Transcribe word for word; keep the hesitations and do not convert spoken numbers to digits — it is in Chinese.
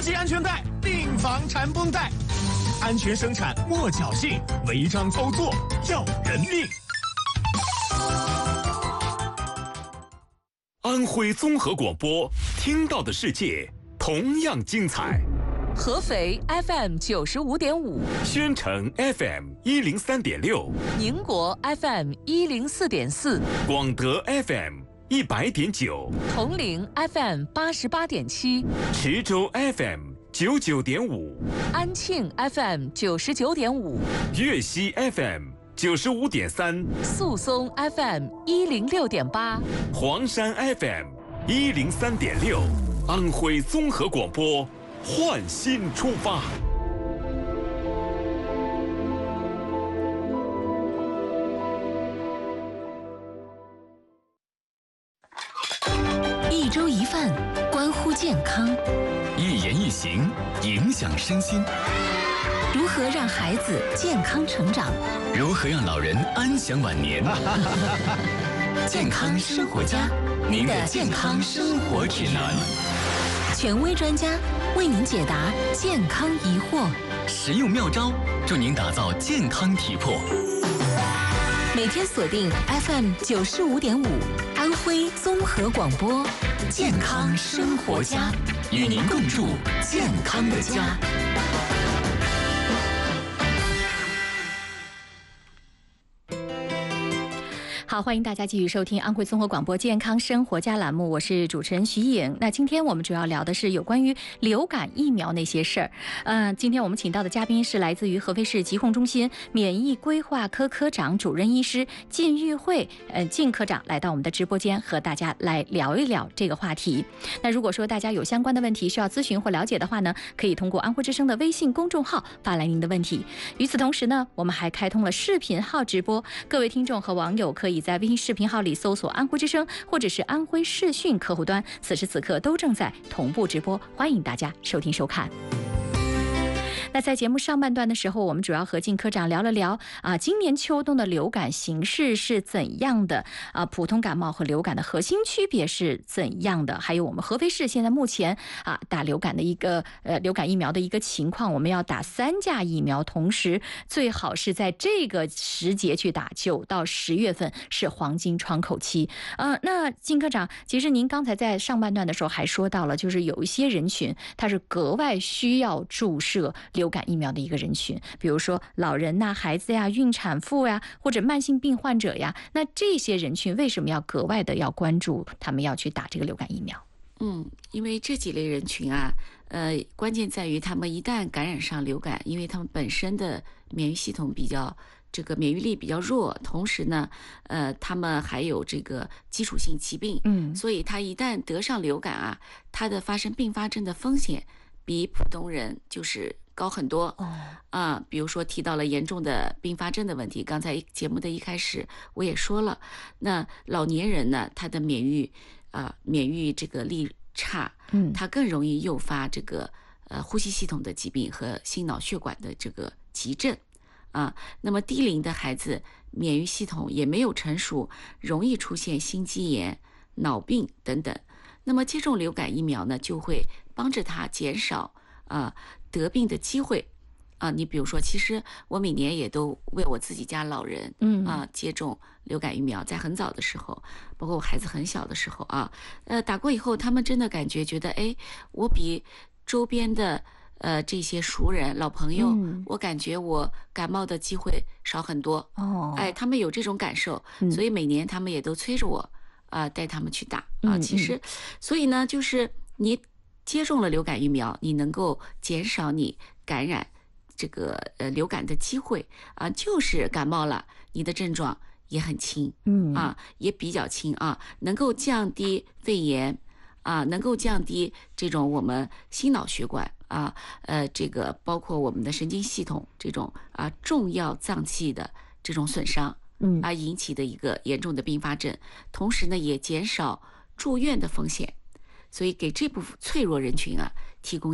系安全带，订房缠绷带，安全生产莫侥幸，违章操作要人命。安徽综合广播，听到的世界同样精彩。 合肥 F M 九十五点五， 宣城 F M 一零三点六， 宁国 F M 一零四点四， 广德 F M 一百点九， 铜陵 F M 八十八点七， 池州 F M 九九点五， 安庆 F M 九十九点五， 粤西 F M 九十五点三， 宿松 F M 一零六点八， 黄山 F M 一零三点六，安徽综合广播。焕新出发， 一粥一饭关乎健康， 一言一行影响身心。 如何让孩子健康成长？ 如何让老人安享晚年？健康生活家，您的健康生活指南。 权威专家为您解答健康疑惑， 实用妙招助您打造健康体魄。 每天锁定 F M 九十五点五，安徽综合广播，健康生活家， 与您共筑健康的家。 好，欢迎大家继续收听安徽综合广播健康生活家栏目，我是主持人徐颖。那今天我们主要聊的是有关于流感疫苗那些事儿。嗯、呃，今天我们请到的嘉宾是来自于合肥市疾控中心免疫规划科科长、主任医师靳玉慧，呃，靳科长来到我们的直播间，和大家来聊一聊这个话题。那如果说大家有相关的问题需要咨询或了解的话呢，可以通过安徽之声的微信公众号发来您的问题。与此同时呢，我们还开通了视频号直播，各位听众和网友可以在微信视频号里搜索安徽之声或者是安徽视讯客户端，此时此刻都正在同步直播，欢迎大家收听收看。那在节目上半段的时候，我们主要和靳科长聊了聊啊，今年秋冬的流感形势是怎样的啊？普通感冒和流感的核心区别是怎样的？还有我们合肥市现在目前啊打流感的一个呃流感疫苗的一个情况，我们要打三价疫苗，同时最好是在这个时节去打，九到十月份是黄金窗口期。呃，那靳科长，其实您刚才在上半段的时候还说到了，就是有一些人群他是格外需要注射流感疫苗的一个人群，比如说老人呐、孩子呀、孕产妇呀，或者慢性病患者呀，那这些人群为什么要格外的要关注他们要去打这个流感疫苗？ 嗯，因为这几类人群啊，呃，关键在于他们一旦感染上流感，因为他们本身的免疫系统比较这个免疫力比较弱，同时呢，呃，他们还有这个基础性疾病，嗯，所以他一旦得上流感啊，他的发生并发症的风险比普通人就是高很多哦啊，比如说提到了严重的并发症的问题，刚才节目的一开始我也说了，那老年人呢，他的免疫啊免疫这个力差，嗯，他更容易诱发这个呃呼吸系统的疾病和心脑血管的这个急症啊。那么低龄的孩子免疫系统也没有成熟，容易出现心肌炎、脑病等等。那么接种流感疫苗呢，就会帮着他减少啊得病的机会啊。你比如说，其实我每年也都为我自己家老人嗯啊接种流感疫苗，在很早的时候，包括我孩子很小的时候啊，呃打过以后，他们真的感觉觉得，哎，我比周边的呃这些熟人老朋友、嗯，我感觉我感冒的机会少很多哦。哎，他们有这种感受，嗯、所以每年他们也都催着我啊带他们去打啊。其实，所以呢，就是你接种了流感疫苗，你能够减少你感染这个呃流感的机会啊。就是感冒了，你的症状也很轻，嗯啊，也比较轻啊，能够降低肺炎啊，能够降低这种我们心脑血管啊，呃，这个包括我们的神经系统这种啊重要脏器的这种损伤，嗯啊引起的一个严重的并发症，同时呢也减少住院的风险。所以给这部分脆弱人群啊提供